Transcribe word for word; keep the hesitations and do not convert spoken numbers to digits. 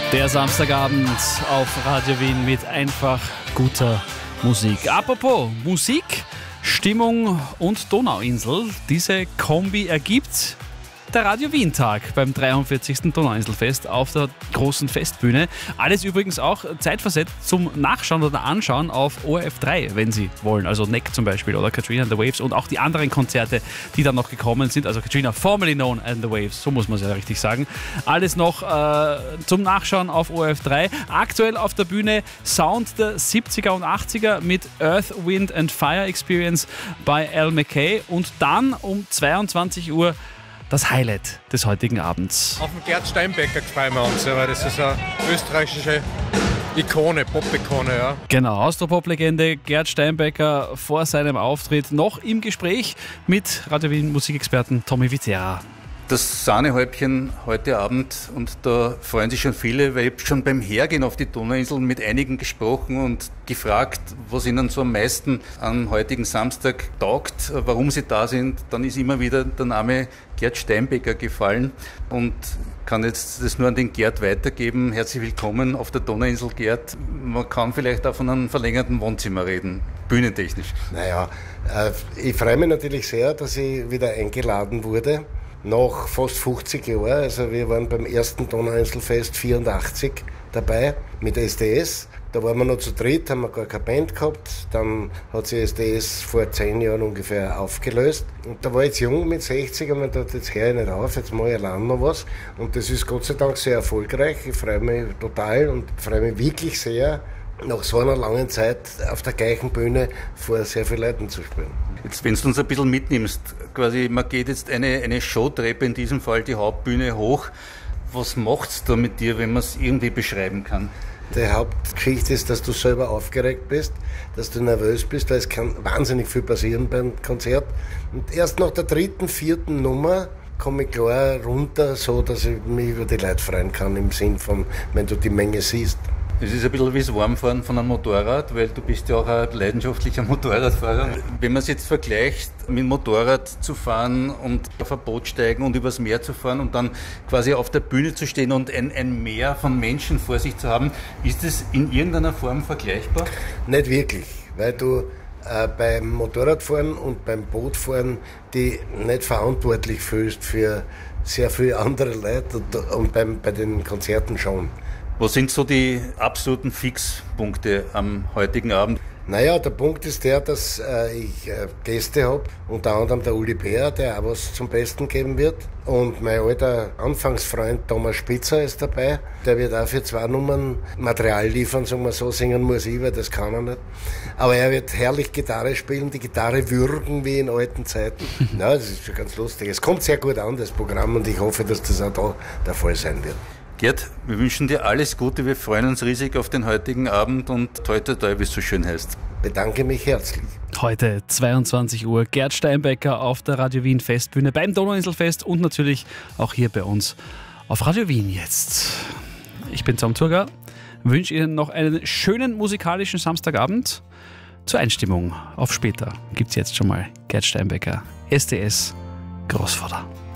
Der Samstagabend auf Radio Wien mit einfach guter Musik. Apropos Musik, Stimmung und Donauinsel. Diese Kombi ergibt der Radio Wien Tag beim dreiundvierzigsten Donauinselfest auf der großen Festbühne. Alles übrigens auch zeitversetzt zum Nachschauen oder Anschauen auf O R F drei, wenn Sie wollen. Also N E C zum Beispiel oder Katrina and the Waves und auch die anderen Konzerte, die dann noch gekommen sind. Also Katrina, formerly known and the Waves, so muss man es ja richtig sagen. Alles noch äh, zum Nachschauen auf O R F drei. Aktuell auf der Bühne Sound der siebziger und achtziger mit Earth, Wind and Fire Experience bei Al McKay. Und dann um zweiundzwanzig Uhr das Highlight des heutigen Abends. Auf den Gerd Steinbecker freuen wir uns, weil das ist eine österreichische Ikone, Pop-Ikone. Ja. Genau, Austropop-Legende Gerd Steinbecker vor seinem Auftritt noch im Gespräch mit Radio Wien Musikexperten Tommy Wittera. Das Sahnehäubchen heute Abend, und da freuen sich schon viele, weil ich habe schon beim Hergehen auf die Donauinsel mit einigen gesprochen und gefragt, was ihnen so am meisten am heutigen Samstag taugt, warum sie da sind. Dann ist immer wieder der Name Gerd Steinbecker gefallen und kann jetzt das nur an den Gerd weitergeben. Herzlich willkommen auf der Donauinsel, Gerd. Man kann vielleicht auch von einem verlängerten Wohnzimmer reden, bühnentechnisch. Naja, ich freue mich natürlich sehr, dass ich wieder eingeladen wurde. Nach fast fünfzig Jahren, also wir waren beim ersten Donauinselfest vierundachtzig dabei mit S D S. Da waren wir noch zu dritt, haben wir gar keine Band gehabt. Dann hat sich S D S vor zehn Jahren ungefähr aufgelöst. Und da war ich jetzt jung mit sechzig und man dachte, jetzt höre ich nicht auf, jetzt mache ich allein noch was. Und das ist Gott sei Dank sehr erfolgreich. Ich freue mich total und freue mich wirklich sehr, nach so einer langen Zeit auf der gleichen Bühne vor sehr vielen Leuten zu spielen. Jetzt, wenn du uns ein bisschen mitnimmst, quasi, man geht jetzt eine, eine Showtreppe, in diesem Fall die Hauptbühne hoch. Was macht's da mit dir, wenn man es irgendwie beschreiben kann? Die Hauptgeschichte ist, dass du selber aufgeregt bist, dass du nervös bist, weil es kann wahnsinnig viel passieren beim Konzert. Und erst nach der dritten, vierten Nummer komme ich klar runter, so dass ich mich über die Leute freuen kann, im Sinn von, wenn du die Menge siehst. Es ist ein bisschen wie das Warmfahren von einem Motorrad, weil du bist ja auch ein leidenschaftlicher Motorradfahrer. Wenn man es jetzt vergleicht, mit dem Motorrad zu fahren und auf ein Boot steigen und übers Meer zu fahren und dann quasi auf der Bühne zu stehen und ein, ein Meer von Menschen vor sich zu haben, ist es in irgendeiner Form vergleichbar? Nicht wirklich, weil du äh, beim Motorradfahren und beim Bootfahren die nicht verantwortlich fühlst für sehr viele andere Leute und, und beim, bei den Konzerten schon. Was sind so die absoluten Fixpunkte am heutigen Abend? Naja, der Punkt ist der, dass äh, ich äh, Gäste habe, unter anderem der Uli Bär, der auch was zum Besten geben wird. Und mein alter Anfangsfreund Thomas Spitzer ist dabei. Der wird auch für zwei Nummern Material liefern, sagen wir so. Singen muss ich, weil das kann er nicht. Aber er wird herrlich Gitarre spielen, die Gitarre würgen wie in alten Zeiten. Ja, das ist schon ganz lustig. Es kommt sehr gut an, das Programm, und ich hoffe, dass das auch da der Fall sein wird. Gerd, wir wünschen dir alles Gute, wir freuen uns riesig auf den heutigen Abend und toi toi toi, wie es so schön heißt. Bedanke mich herzlich. Heute zweiundzwanzig Uhr Gerd Steinbecker auf der Radio Wien Festbühne beim Donauinselfest und natürlich auch hier bei uns auf Radio Wien jetzt. Ich bin Tom Turger, wünsche Ihnen noch einen schönen musikalischen Samstagabend. Zur Einstimmung auf später gibt es jetzt schon mal Gerd Steinbecker, S D S, Großvater.